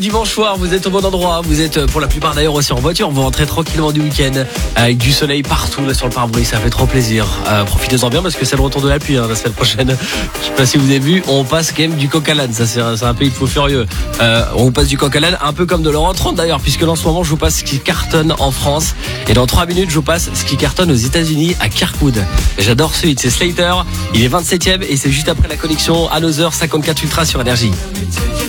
Dimanche soir, vous êtes au bon endroit, vous êtes pour la plupart d'ailleurs aussi en voiture, vous rentrez tranquillement du week-end avec du soleil partout là sur le pare-brise, ça fait trop plaisir. Profitez-en bien parce que c'est le retour de la pluie la semaine prochaine. Je sais pas si vous avez vu, on passe quand même du coq à l'âne, ça c'est un pays de fous furieux. On passe du coq à l'âne, un peu comme de l'Euro 30 d'ailleurs, puisque là en ce moment je vous passe ce qui cartonne en France et dans 3 minutes je vous passe ce qui cartonne aux États-Unis à Kirkwood. J'adore ce hit, c'est Slater, il est 27e et c'est juste après la connexion Another 54 Ultra sur Énergie.